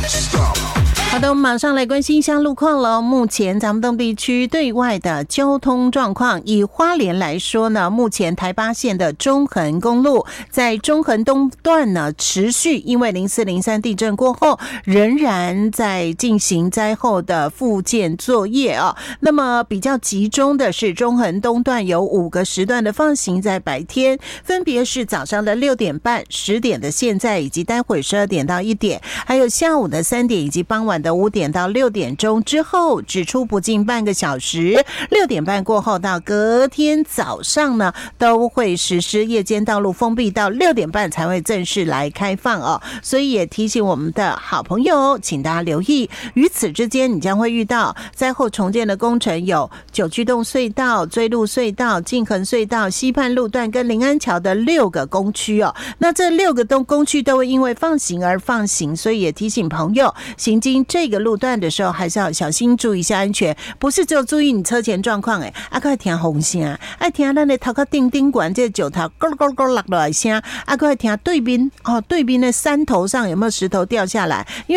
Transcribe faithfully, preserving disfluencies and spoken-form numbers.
好的，我们马上来关心一下路况了。目前咱们东地区对外的交通状况，以花莲来说呢，目前台八线的中横公路在中横东段呢，持续因为零四零三地震过后，仍然在进行灾后的复建作业啊。那么比较集中的是中横东段有五个时段的放行在白天，分别是早上的六点半、十点的现在，以及待会十二点到一点，还有下午的三点以及傍晚的五点到六点钟之后，只出不进半个小时。六点半过后到隔天早上呢，都会实施夜间道路封闭，到六点半才会正式来开放哦。所以也提醒我们的好朋友，请大家留意。于此之间，你将会遇到灾后重建的工程，有九曲洞隧道、追路隧道、静横隧道、西畔路段跟临安桥的六个工区哦。那这六个东工区都会因为放行而放行，所以也提醒朋友行经这个路段的时候，还是要小心注意一下安全，不是只有注意你车前状况，哎，啊，还听风声，爱听咱的头壳叮叮管这九头咕咕咕落落来声，啊，还听对面哦，对面的山头上有没有石头掉下来？因为